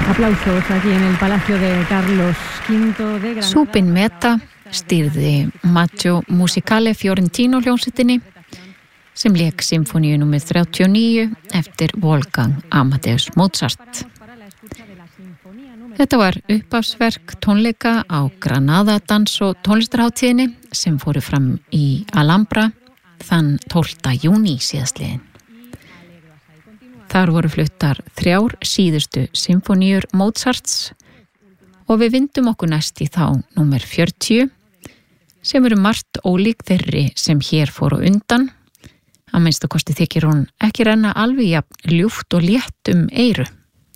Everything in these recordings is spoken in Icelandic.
Aplausos aquí en el Palacio de Carlos V de Granada. Súpin Meta stýrði Maggio Musicale Fiorentino hljómsveitinni sem lék symfóníu nr. 39 eftir Wolfgang Amadeus Mozart. Þetta var upphafsverk tónleika á Granada dans- og tónlistarhátíðinni sem fóru fram í Alhambra þann 12. júní síðastliðin. Þar voru fluttar 3 síðustu symfóníur Mozarts og við vindum okkur næst í þá númer 40 sem eru margt ólík þeirri sem hér fóru undan. Að minnsta kosti þykir hún ekki renna alveg jafn ljúft og létt eyru.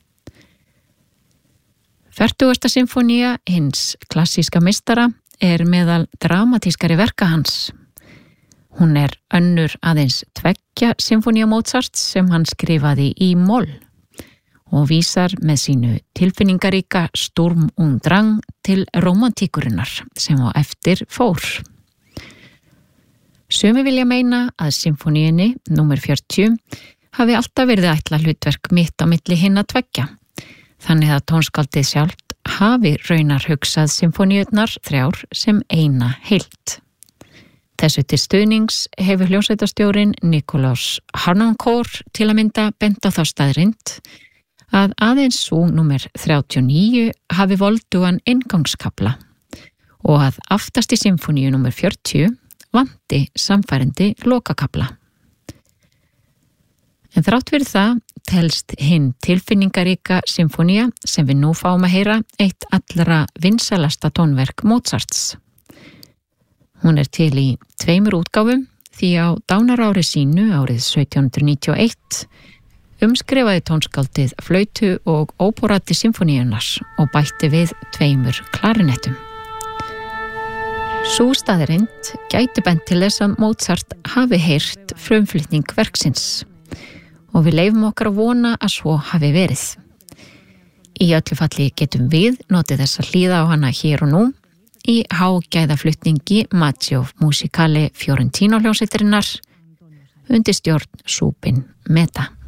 40. symfónía hins klassíska meistara meðal dramatískari verka hans. Hún önnur aðeins 2 symfónía Mozarts sem hann skrifaði í moll og vísar með sínu tilfinningaríka Sturm und Drang til romantíkurinnar sem á eftir fór. Sumi vilja meina að symfóníunni nr. 40 hafi alltaf verið ætlað hlutverk mitt á milli hinna 2, þannig að tónskáldið sjálft hafi raunar hugsað symfóníurnar 3 sem eina heild. Þessu til stuðnings hefur hljómsveitarstjórinn Nicolas Harnoncourt til að mynda bent á þá staðrind að aðeins sú nr. 39 hafi voldugan inngangskafla og að aftast í symfóníu nr. 40 vanti samfærandi lokakafla. En þrátt fyrir það telst hinn tilfinningaríka symfónía sem við nú fáum að heyra eitt allra vinsælasta tónverk Mozarts. Hún til í 2 útgáfum því á dánarári sínu árið 1791 umskrifaði tónskáldið flautu og óborati symfóníunnar og bætti við 2 klarinettum. Sú staðreind gæti bent til þess að Mozart hafi heyrt frumflutning verksins og við leyfum okkar að vona að svo hafi verið. Í öllu falli getum við notið þess að hlýða á hana hér og nú í hágæðaflutningi Maggio Musicale Fiorentino hljómsveitarinnar undir stjórn Súpin Meta.